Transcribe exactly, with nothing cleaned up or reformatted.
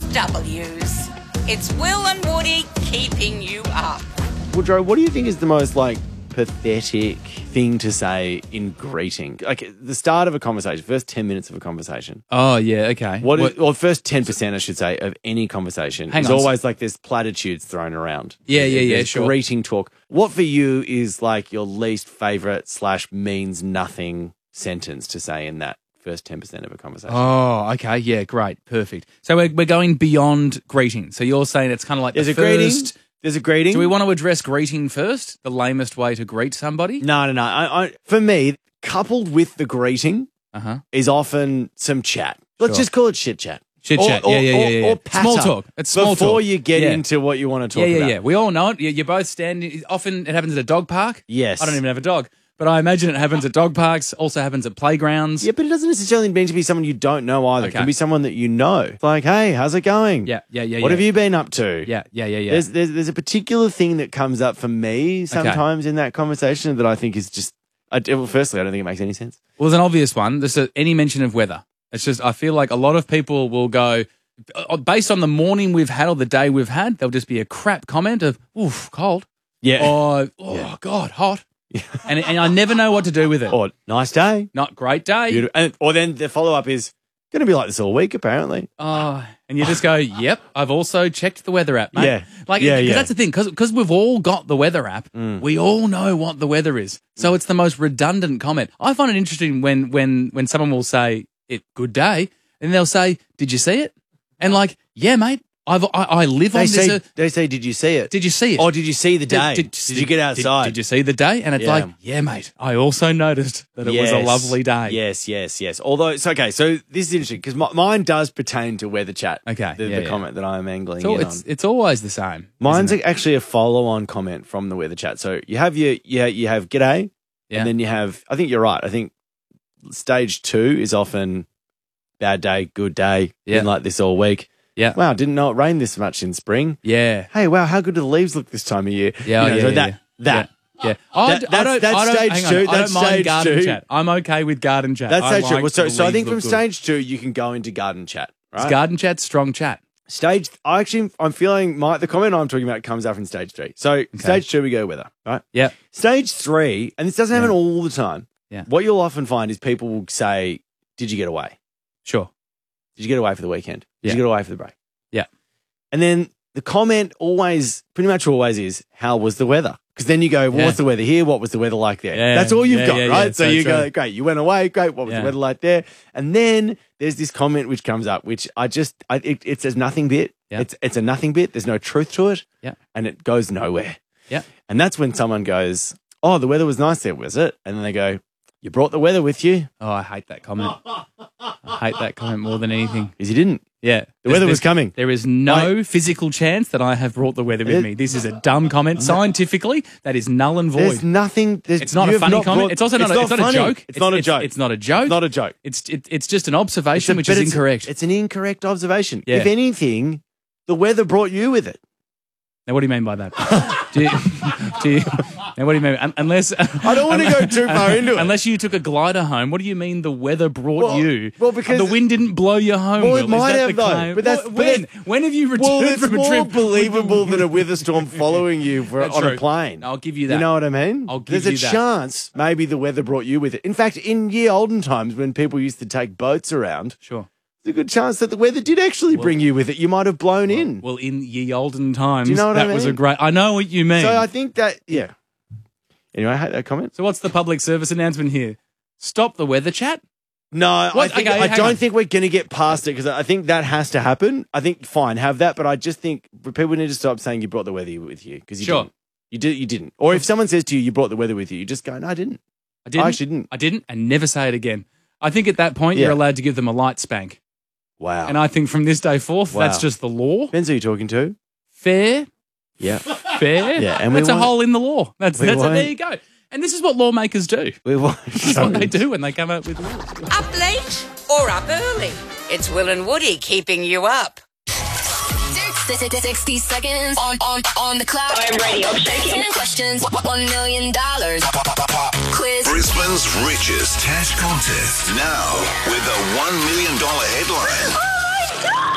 W's. It's Will and Woody keeping you up. Woodrow, what do you think is the most, like, pathetic thing to say in greeting? Like, the start of a conversation, first ten minutes of a conversation. Oh, yeah, okay. What is, or first ten percent, I should say, of any conversation. Hang There's on. always, like, there's platitudes thrown around. Yeah, yeah, yeah, There's sure. greeting talk. What for you is, like, your least favourite slash means nothing sentence to say in that first ten percent of a conversation? Oh, okay. Yeah, great. Perfect. So we're, we're going beyond greeting. So you're saying it's kind of like There's the a greeting. first... There's a greeting. Do we want to address greeting first? The lamest way to greet somebody? No, no, no. I, I, for me, coupled with the greeting Uh-huh. is often some chat. Let's Sure. just call it shit chat. Chit chat. Or- Yeah, yeah, or- yeah, yeah. or patter Small talk. It's small talk. Before you get Yeah. into what you want to Yeah, talk yeah, about. yeah. We all know it. You- You're both standing. Often it happens at a dog park. Yes. I don't even have a dog, but I imagine it happens at dog parks. Also happens at playgrounds. Yeah, but it doesn't necessarily mean to be someone you don't know either. It Okay. can be someone that you know. It's like, hey, how's it going? Yeah, yeah, yeah. What yeah. have you been up to? Yeah, yeah, yeah, yeah. There's, there's there's a particular thing that comes up for me sometimes in that conversation that I think is just. I, well, firstly, I don't think it makes any sense. Well, there's an obvious one. There's a, any mention of weather. It's just I feel like a lot of people will go uh, based on the morning we've had or the day we've had. There'll just be a crap comment of "oof, cold," Yeah. or "oh Yeah. God, hot," and and I never know what to do with it. Or nice day. Not great day. Beautiful. And, or then the follow up is going to be like this all week, apparently. Oh, and you just go, "Yep, I've also checked the weather app, mate." Yeah. like Yeah, 'cause yeah. that's the thing because we've all got the weather app. Mm. We all know what the weather is, so it's the most redundant comment. I find it interesting when when when someone will say it good day, and they'll say, "Did you see it?" And like, yeah, mate, I've I, I live They on say, this. Uh, they say, did you see it? did you see it? Or did you see the day? Did, you get outside? Did, did you see the day? And it's Yeah. like, yeah, mate, I also noticed that it was a Yes. lovely day. Yes, yes, yes. Although, it's okay, so this is interesting because mine does pertain to weather chat. Okay, The, yeah, the yeah. comment that I'm angling So in it's on. it's always the same. Mine's isn't it? actually a follow-on comment from the weather chat. So you have your, yeah, you have g'day, Yeah. and then you have, I think you're right. I think stage two is often bad day, good day, Yeah. been like this all week. Yeah. Wow, didn't know it rained this much in spring. Yeah. Hey, wow, how good do the leaves look this time of year? Yeah, You know, yeah, so yeah, that, yeah. that. Yeah. I, That- d- I that's- don't, that's I don't, stage hang on, two, I that's don't mind stage garden two. chat. I'm okay with garden chat. That's I so true. like Well, so, the so I leaves think look from good. stage two, you can go into garden chat, right? Garden chat, strong chat. Stage, I actually, I'm feeling my, the comment I'm talking about comes up in stage three. So stage two, we go weather, right? Yeah. Stage three, and this doesn't happen Yeah. all the time. Yeah. What you'll often find is people will say, did you get away? Sure. Did you get away for the weekend? Did Yeah. you get away for the break? Yeah. And then the comment always, pretty much always is, how was the weather? Because then you go, well, Yeah. what's the weather here? What was the weather like there? Yeah. That's all you've Yeah, got, yeah, right? yeah. So, So you go, true. great, you went away, great. What was Yeah. the weather like there? And then there's this comment which comes up, which I just, I, it, it says nothing bit. Yeah. It's it's a nothing bit. There's no truth to it. Yeah. And it goes nowhere. Yeah. And that's when someone goes, oh, the weather was nice there, was it? And then they go, you brought the weather with you? Oh, I hate that comment. I hate that comment more than anything. Because you didn't. Yeah. The weather There's- was coming. There is no physical chance that I have brought the weather with It- me. This is a dumb comment. Scientifically, that is null and There's void. nothing. There's, It's not you a have funny not comment. brought- It's also not, a, it's not funny. a joke. It's, not a joke. It's not a joke. It's not a joke. It's it, it's just an observation, It's a- which but is it's- incorrect. It's an incorrect observation. Yeah. If anything, the weather brought you with it. Now, what do you mean by that? do you, do you, now, what do you mean? Un- Unless I don't want to go too far into it. Unless you took a glider home, what do you mean the weather brought Well- you? well, because- the wind didn't blow you home. Well, Will. it Is might that have, the though, claim? but that's- Well, but when? that's- When have you returned Well, it's from a more trip? believable than a weather storm following you for, That's on true. a plane. I'll give you that. You know what I mean? I'll give There's you a that. chance maybe the weather brought you with it. In fact, in ye olden times when people used to take boats around, Sure. there's a good chance that the weather did actually bring you with it. You might have blown in. Well, in ye olden times, Do you know what that I was a mean? great. I know what you mean. So I think that, yeah. Anyway, I hate that comment. So what's the public service announcement here? Stop the weather chat. No, I, What? think, Okay, I hang don't on. think we're going to get past it because I think that has to happen. I think, fine, have that, but I just think people need to stop saying you brought the weather with you because you Sure. didn't. You, did, you didn't. Or if someone says to you, you brought the weather with you, you just go, no, I didn't. I didn't. I actually didn't. I didn't, and never say it again. I think at that point Yeah. you're allowed to give them a light spank, Wow. and I think from this day forth, Wow. that's just the law. Depends who you're talking to. Fair, Yeah. fair. Yeah, and we that's a want- hole in the law. That's we that's want- there you go. And this is what lawmakers do. We want This is what they do when they come up with laws. Up late or up early? It's Will and Woody keeping you up. sixty seconds on, on, on the clock. I'm ready. I'm shaking. ten questions. One million dollars. Quiz. Brisbane's richest cash contest now with a one million dollars headline. Oh my God!